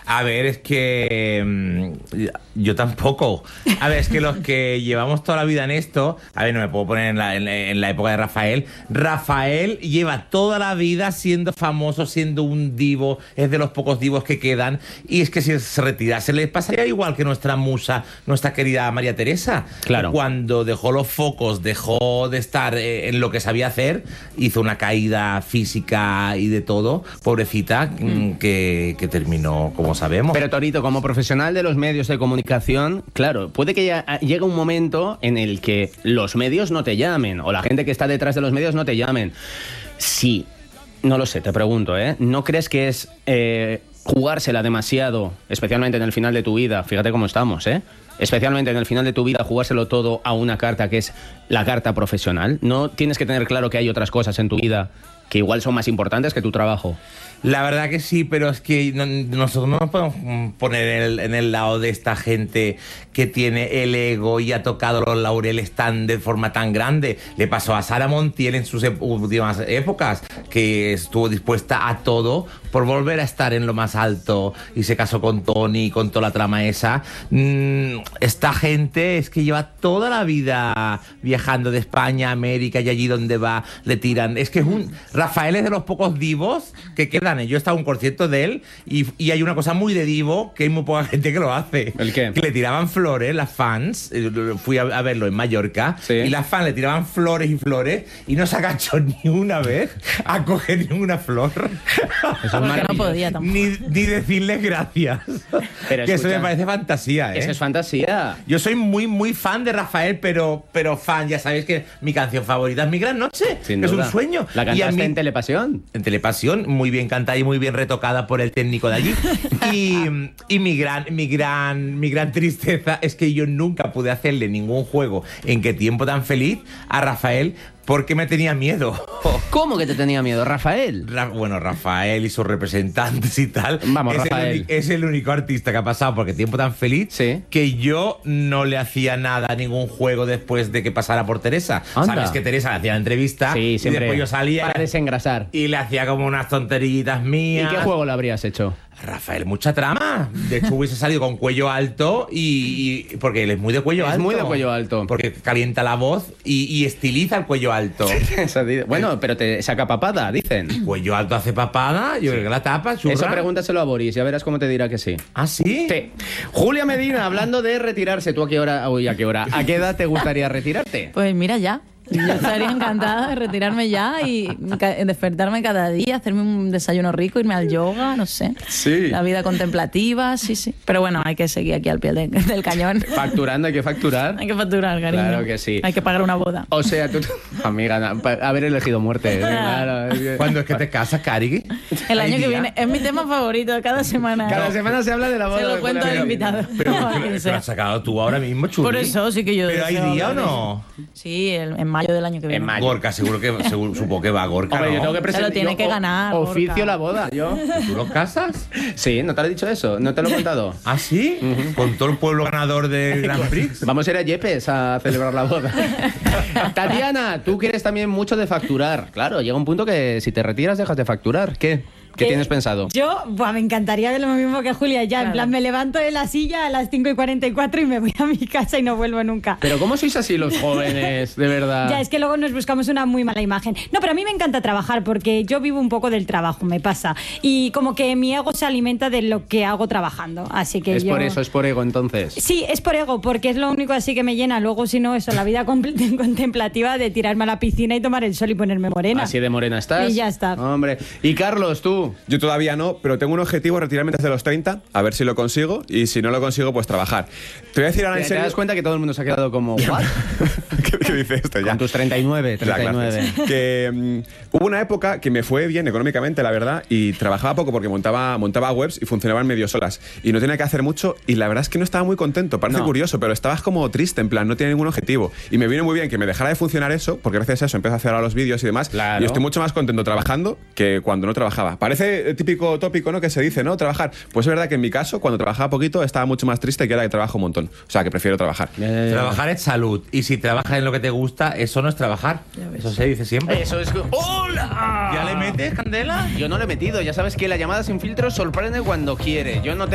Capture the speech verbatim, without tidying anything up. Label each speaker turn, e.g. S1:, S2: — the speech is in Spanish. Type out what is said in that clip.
S1: A ver, es que mm, yo tampoco. A ver, es que los que llevamos toda la vida en esto, a ver, no me puedo poner en la, en, en la época de Rafael. Rafael lleva toda la vida siendo famoso, siendo un divo, es de los pocos divos que quedan, y es que si se retirase le pasaría igual que nuestra musa, nuestra querida María Teresa.
S2: Claro.
S1: Cuando dejó los focos, dejó de estar eh, en lo que sabía hacer, hizo una caída física y de todo, pobrecita, mm. que, que terminó como sabemos.
S2: Pero Torito, como profesional de los medios de comunicación, claro, puede que ya llegue un momento en el que los medios no te llamen, o la gente que está detrás de los medios no te llamen. Sí, no lo sé, te pregunto, ¿eh? ¿No crees que es eh, jugársela demasiado, especialmente en el final de tu vida? Fíjate cómo estamos, ¿eh? Especialmente en el final de tu vida, jugárselo todo a una carta que es la carta profesional. ¿No tienes que tener claro que hay otras cosas en tu vida que igual son más importantes que tu trabajo?
S1: La verdad que sí, pero es que no, nosotros no nos podemos poner en el, en el lado de esta gente que tiene el ego y ha tocado los laureles tan de forma tan grande. Le pasó a Sara Montiel en sus últimas épocas, que estuvo dispuesta a todo por volver a estar en lo más alto y se casó con Tony, con toda la trama esa. Mm, esta gente es que lleva toda la vida viajando de España a América, y allí donde va le tiran. Es que es un... Rafael es de los pocos divos que quedan. Yo he estado en un concierto de él y, y hay una cosa muy de divo que hay muy poca gente que lo hace.
S2: ¿El qué?
S1: Que le tiraban flores, las fans. Fui a, a verlo en Mallorca,
S2: sí.
S1: Y las fans le tiraban flores y flores y no se agachó ni una vez a coger ninguna flor.
S2: Eso es
S3: no podía tampoco.
S1: Ni, ni decirles gracias.
S2: Pero
S1: que
S2: escucha,
S1: eso me parece fantasía, ¿eh?
S2: Eso es fantasía.
S1: Yo soy muy, muy fan de Rafael, pero, pero fan, ya sabéis que mi canción favorita es Mi Gran Noche.
S2: Sin
S1: es
S2: duda.
S1: un sueño.
S2: ¿La cantaste
S1: y a mí,
S2: en Telepasión?
S1: En Telepasión, muy bien cantada y muy bien retocada por el técnico de allí. Y, y mi gran, mi gran, mi gran tristeza es que yo nunca pude hacerle ningún juego en Qué tiempo tan feliz a Rafael, porque me tenía miedo.
S2: ¿Cómo que te tenía miedo, Rafael?
S1: Ra bueno, Rafael y sus representantes y tal.
S2: Vamos,
S1: es
S2: Rafael.
S1: El es el único artista que ha pasado porque tiempo tan feliz,
S2: sí,
S1: que yo no le hacía nada a ningún juego después de que pasara por Teresa.
S2: Anda.
S1: Sabes que Teresa le hacía la entrevista,
S2: sí,
S1: y después yo salía
S2: para desengrasar
S1: y le hacía como unas tonterillitas mías.
S2: ¿Y qué juego le habrías hecho?
S1: Rafael, mucha trama. De hecho, hubiese salido con cuello alto y, y porque él es muy de cuello
S2: es
S1: alto.
S2: Es muy de cuello alto.
S1: Porque calienta la voz y, y estiliza el cuello alto.
S2: Bueno, pero te saca papada, dicen.
S1: Cuello alto hace papada, yo creo que la tapa, churra.
S2: Eso pregúntaselo a Boris, ya verás cómo te dirá que sí.
S1: ¿Ah, sí?
S2: Sí. Julia Medina, hablando de retirarse, ¿tú a qué hora, uy, a qué hora, a qué edad te gustaría retirarte?
S3: Pues mira, ya. Yo estaría encantada de retirarme ya y despertarme cada día, hacerme un desayuno rico, irme al yoga, no sé.
S2: Sí.
S3: La vida contemplativa, sí, sí. Pero bueno, hay que seguir aquí al pie de, del cañón.
S2: Facturando, hay que facturar.
S3: Hay que facturar, cariño.
S2: Claro que sí.
S3: Hay que pagar una boda.
S2: O sea, tú, amiga, haber elegido muerte. Claro.
S1: ¿Cuándo es que te casas, Cari?
S3: El año que viene. Es mi tema favorito, cada semana.
S2: Cada semana se habla de la boda.
S3: Se lo cuento al invitado.
S1: Pero ¿qué lo has sacado tú ahora mismo, Chuli?
S3: Por eso sí que yo...
S1: ¿Pero hay día o no?
S3: Sí, el, en mayo del año que viene.
S2: En mayo.
S1: Gorka, seguro que seguro, supongo que va Gorka,
S2: Hombre,
S1: ¿no?
S2: yo tengo que presentar.
S3: Se lo tiene
S2: yo,
S3: que ganar,
S2: Oficio
S3: Gorka.
S2: la boda, yo.
S1: ¿Tú lo casas?
S2: Sí, ¿no te lo he dicho eso? ¿No te lo he contado?
S1: ¿Ah, sí? Uh-huh. ¿Con todo el pueblo ganador del Grand Prix?
S2: Vamos a ir a Yepes a celebrar la boda. Tatiana, tú quieres también mucho de facturar. Claro, llega un punto que si te retiras dejas de facturar. ¿Qué? ¿Qué
S4: Eh,
S2: tienes pensado?
S4: Yo, buah, me encantaría ver lo mismo que Julia ya.
S3: Claro.
S4: En plan, me levanto de la silla a las cinco y cuarenta y cuatro y me voy a mi casa y no vuelvo nunca.
S2: Pero ¿cómo sois así los jóvenes, de verdad?
S4: Ya, es que luego nos buscamos una muy mala imagen. No, pero a mí me encanta trabajar porque yo vivo un poco del trabajo, me pasa. Y como que mi ego se alimenta de lo que hago trabajando. Así que
S2: Es
S4: yo...
S2: por eso, es por ego, entonces.
S4: Sí, es por ego, porque es lo único así que me llena. Luego, si no, eso, la vida comple- contemplativa de tirarme a la piscina y tomar el sol y ponerme morena.
S2: Así de morena estás.
S4: Y ya está.
S2: Hombre. Y Carlos, tú.
S5: Yo todavía no, pero tengo un objetivo, retirarme antes de los treinta, a ver si lo consigo, y si no lo consigo, pues trabajar. Te voy a decir ahora
S2: ¿Te,
S5: en
S2: te
S5: serio...
S2: das cuenta que todo el mundo se ha quedado como... ¿What?
S5: ¿Qué, qué dice esto ya?
S2: Con tus treinta y nueve, treinta y nueve.
S5: Ya, claro. Que um, hubo una época que me fue bien económicamente, la verdad, y trabajaba poco porque montaba, montaba webs y funcionaban medio solas. Y no tenía que hacer mucho, y la verdad es que no estaba muy contento. Parece
S2: No.
S5: curioso, pero estabas como triste, en plan, no tenía ningún objetivo. Y me vino muy bien que me dejara de funcionar eso, porque gracias a eso empecé a hacer ahora los vídeos y demás.
S2: Claro.
S5: Y estoy mucho más contento trabajando que cuando no trabajaba. Parece el típico tópico, ¿no?, que se dice, ¿no?, trabajar. Pues es verdad que en mi caso, cuando trabajaba poquito, estaba mucho más triste que ahora que trabajo un montón. O sea, que prefiero trabajar.
S2: Eh,
S1: Trabajar es salud. Y si trabajas en lo que te gusta, eso no es trabajar. Eso se dice siempre.
S2: Eso es... ¡Hola!
S1: ¿Ya le metes, Candela?
S2: Yo no le he metido. Ya sabes que la llamada sin filtro sorprende cuando quiere. Yo no te